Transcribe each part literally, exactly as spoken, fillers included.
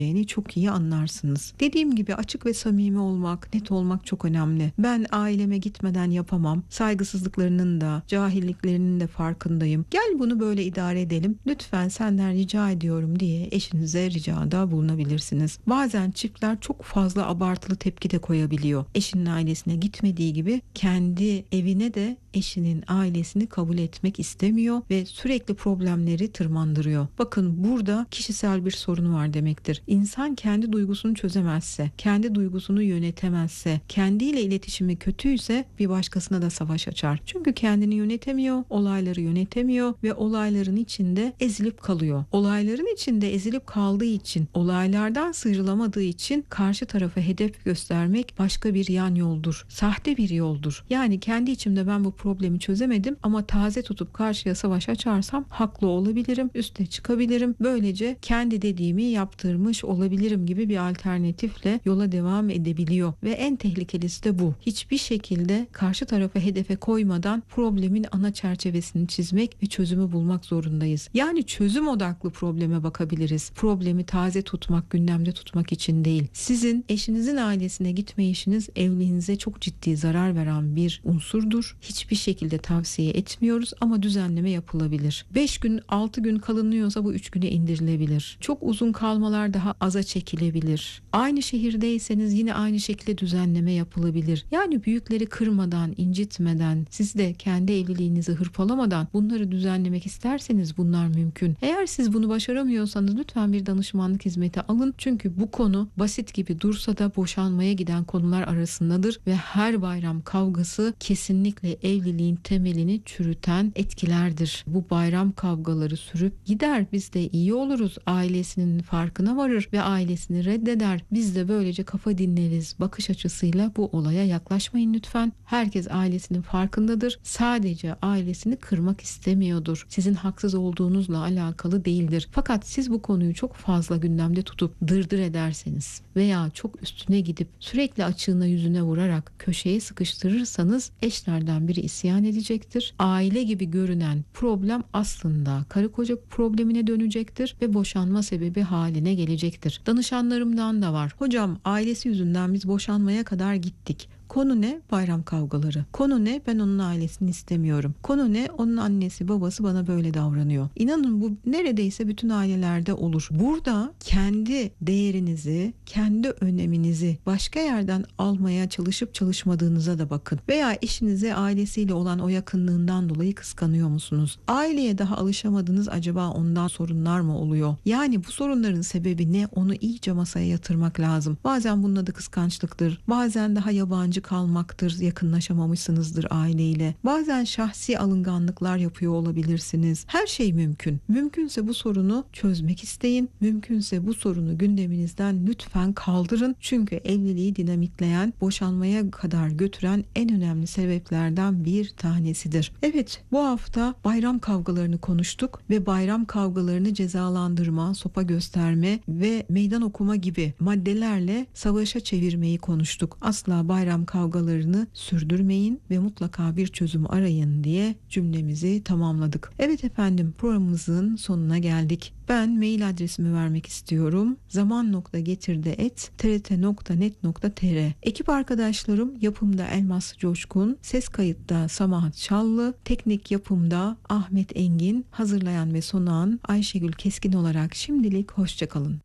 çok iyi anlarsınız. Dediğim gibi açık ve samimi olmak, net olmak çok önemli. Ben aileme gitmeden yapamam. Saygısızlıklarının da, cahilliklerinin de farkındayım. Gel bunu böyle idare edelim. Lütfen senden rica ediyorum diye eşinize ricada bulunabilirsiniz. Bazen çiftler çok fazla abartılı tepki de koyabiliyor. Eşinin ailesine gitmediği gibi kendi evine de eşinin ailesini kabul etmek istemiyor ve sürekli problemleri tırmandırıyor. Bakın burada kişisel bir sorunu var demektir. İnsan kendi duygusunu çözemezse, kendi duygusunu yönetemezse, kendiyle iletişimi kötüyse bir başkasına da savaş açar. Çünkü kendini yönetemiyor, olayları yönetemiyor ve olayların içinde ezilip kalıyor. Olayların içinde ezilip kaldığı için, olaylardan sıyrılamadığı için karşı tarafa hedef göstermek başka bir yan yoldur. Sahte bir yoldur. Yani kendi içimde ben bu problemi çözemedim ama taze tutup karşıya savaş açarsam haklı olabilirim, üste çıkabilirim. Böylece kendi dediğimi yaptırmış olabilirim gibi bir alternatifle yola devam edebiliyor. Ve en tehlikelisi de bu. Hiçbir şekilde karşı tarafa hedefe koymadan problemin ana çerçevesini çizmek ve çözümü bulmak zorundayız. Yani çözüm odaklı probleme bakabiliriz. Problemi taze tutmak, gündemde tutmak için değil. Sizin eşinizin ailesine gitmeyişiniz evliliğinize çok ciddi zarar veren bir unsurdur. Hiçbir şekilde tavsiye etmiyoruz ama düzenleme yapılabilir. beş gün, altı gün kalınıyorsa bu üç güne indirilebilir. Çok uzun kalmalar daha aza çekilebilir. Aynı şehirdeyseniz yine aynı şekilde düzenleme yapılabilir. Yani büyükleri kırmadan, incitmeden, siz de kendi evliliğinizi hırpalamadan bunları düzenlemek isterseniz bunlar mümkün. Eğer siz bunu başaramıyorsanız lütfen bir danışmanlık hizmeti alın. Çünkü bu konu basit gibi dursa da boşanmaya giden konular arasındadır ve her bayram kavgası kesinlikle evliliğin temelini çürüten etkilerdir. Bu bayram kavgaları sürüp gider. Biz de iyi oluruz. Ailesinin farkına varır ve ailesini reddeder. Biz de böylece kafa dinleriz. Bakış açısıyla bu olaya yaklaşmayın lütfen. Herkes ailesinin farkındadır. Sadece ailesini kırmak istemiyordur. Sizin haksız olduğunuzla alakalı değildir. Fakat siz bu konuyu çok fazla gündemde tutup dırdır ederseniz veya çok üstüne gidip sürekli açığına yüzüne vurarak köşeye sıkıştırırsanız eşlerden biri isyan edecektir. Aile gibi görünen problem aslında karı koca problemine dönecektir ve boşanma sebebi haline gelecektir. Danışanlarımdan da var. Hocam ailesi yüzünden biz boşanmaya kadar gittik. Konu ne? Bayram kavgaları. Konu ne? Ben onun ailesini istemiyorum. Konu ne? Onun annesi babası bana böyle davranıyor. İnanın bu neredeyse bütün ailelerde olur. Burada kendi değerinizi, kendi öneminizi başka yerden almaya çalışıp çalışmadığınıza da bakın. Veya eşinize ailesiyle olan o yakınlığından dolayı kıskanıyor musunuz? Aileye daha alışamadınız, acaba ondan sorunlar mı oluyor? Yani bu sorunların sebebi ne? Onu iyice masaya yatırmak lazım. Bazen bunun adı kıskançlıktır. Bazen daha yabancı kalmaktır, yakınlaşamamışsınızdır aileyle. Bazen şahsi alınganlıklar yapıyor olabilirsiniz. Her şey mümkün. Mümkünse bu sorunu çözmek isteyin. Mümkünse bu sorunu gündeminizden lütfen kaldırın. Çünkü evliliği dinamitleyen, boşanmaya kadar götüren en önemli sebeplerden bir tanesidir. Evet, bu hafta bayram kavgalarını konuştuk ve bayram kavgalarını cezalandırma, sopa gösterme ve meydan okuma gibi maddelerle savaşa çevirmeyi konuştuk. Asla bayram kavgalarını sürdürmeyin ve mutlaka bir çözüm arayın diye cümlemizi tamamladık. Evet efendim, programımızın sonuna geldik. Ben mail adresimi vermek istiyorum. zaman nokta getirdi et t r t nokta net nokta t r. Ekip arkadaşlarım yapımda Elmas Coşkun, ses kayıtta Samahat Çallı, teknik yapımda Ahmet Engin, hazırlayan ve sunan Ayşegül Keskin olarak şimdilik hoşçakalın.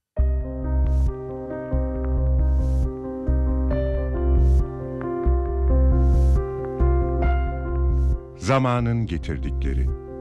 Zamanın getirdikleri.